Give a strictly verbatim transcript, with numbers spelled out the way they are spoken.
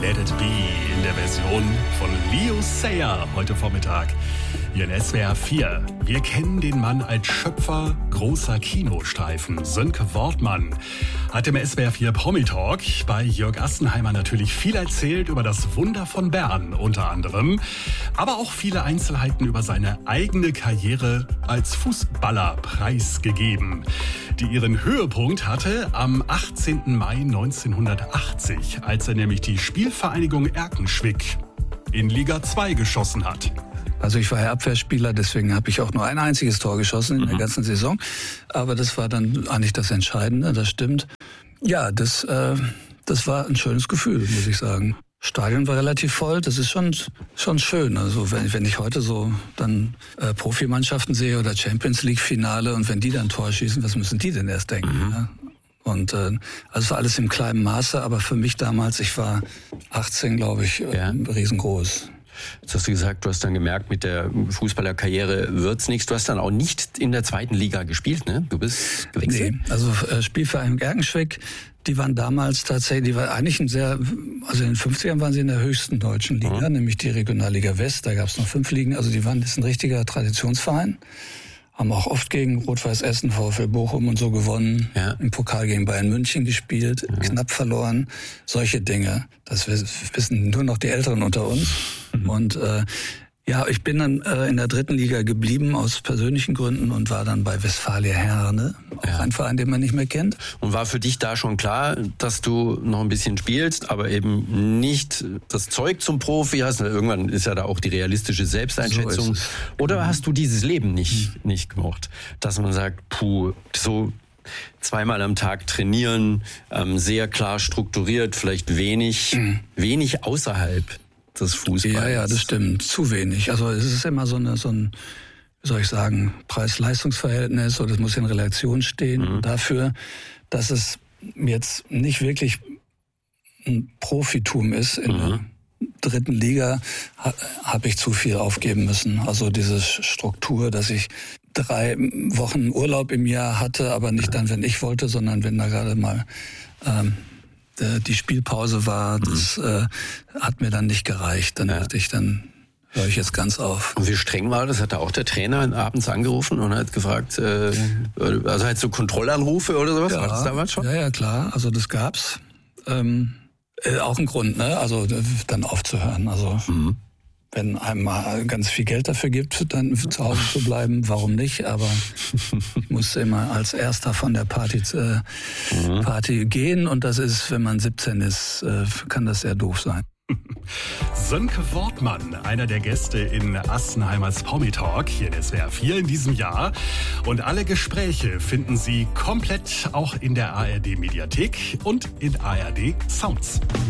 Let It Be in der Version von Leo Sayer heute Vormittag hier in S W R vier. Wir kennen den Mann als Schöpfer großer Kinostreifen. Sönke Wortmann hat im S W R vier Promi-Talk bei Jörg Assenheimer natürlich viel erzählt über das Wunder von Bern unter anderem, aber auch viele Einzelheiten über seine eigene Karriere als Fußballer preisgegeben, die ihren Höhepunkt hatte am achtzehnten Mai neunzehnhundertachtzig, als er nämlich die Spielvereinigung Erkenschwick in Liga zwei geschossen hat. Also ich war ja Abwehrspieler, deswegen habe ich auch nur ein einziges Tor geschossen in mhm. der ganzen Saison. Aber das war dann eigentlich das Entscheidende, das stimmt. Ja, das, äh, das war ein schönes Gefühl, muss ich sagen. Stadion war relativ voll, das ist schon schon schön. Also wenn, wenn ich heute so dann äh, Profimannschaften sehe oder Champions League Finale und wenn die dann Tor schießen, was müssen die denn erst denken? Mhm. Ne? Und äh, also war alles im kleinen Maße, aber für mich damals, ich war achtzehn, glaube ich, äh, ja. riesengroß. Jetzt hast du gesagt, du hast dann gemerkt, mit der Fußballerkarriere wird's nichts. Du hast dann auch nicht in der zweiten Liga gespielt, ne? Du bist gewechselt? Nee, also äh, Spielverein Erkenschwick, die waren damals tatsächlich, die waren eigentlich ein sehr, also in den fünfzigern waren sie in der höchsten deutschen Liga, mhm. nämlich die Regionalliga West, da gab's noch fünf Ligen, also die waren, das ist ein richtiger Traditionsverein. Haben auch oft gegen Rot-Weiß Essen, VfL Bochum und so gewonnen. Ja. Im Pokal gegen Bayern München gespielt, ja. knapp verloren. Solche Dinge. Das wissen nur noch die Älteren unter uns. Mhm. Und äh, ja, ich bin dann äh, in der dritten Liga geblieben aus persönlichen Gründen und war dann bei Westfalia Herne, auch ja. ein Verein, den man nicht mehr kennt. Und war für dich da schon klar, dass du noch ein bisschen spielst, aber eben nicht das Zeug zum Profi hast? Irgendwann ist ja da auch die realistische Selbsteinschätzung. So Oder hast du dieses Leben nicht, nicht gemocht? Dass man sagt, puh, so zweimal am Tag trainieren, ähm, sehr klar strukturiert, vielleicht wenig, mhm. wenig außerhalb des Fußballs. Ja, ja, das stimmt. Zu wenig. Also es ist immer so eine, so ein, wie soll ich sagen, Preis-Leistungs-Verhältnis, oder es muss in Relation stehen mhm. dafür, dass es jetzt nicht wirklich ein Profitum ist. In mhm. der dritten Liga ha, habe ich zu viel aufgeben müssen. Also diese Struktur, dass ich drei Wochen Urlaub im Jahr hatte, aber nicht dann, wenn ich wollte, sondern wenn da gerade mal ähm, die Spielpause war, das mhm. äh, hat mir dann nicht gereicht. Dann ja. dachte ich, dann höre ich jetzt ganz auf. Und wie streng war das? Hat da auch der Trainer abends angerufen und hat gefragt, äh, also halt so Kontrollanrufe oder sowas? Ja, war das damals schon? Ja, ja, klar. Also das gab's. Ähm, äh, auch ein Grund, ne? Also dann aufzuhören. Also mhm. wenn einem mal ganz viel Geld dafür gibt, dann zu Hause zu bleiben, warum nicht? Aber ich musste immer als Erster von der Party, äh, mhm. Party gehen. Und das ist, wenn man siebzehn ist, äh, kann das sehr doof sein. Sönke Wortmann, einer der Gäste in Assenheimers Promi-Talk hier in S W R vier in diesem Jahr. Und alle Gespräche finden Sie komplett auch in der A R D-Mediathek und in A R D Sounds.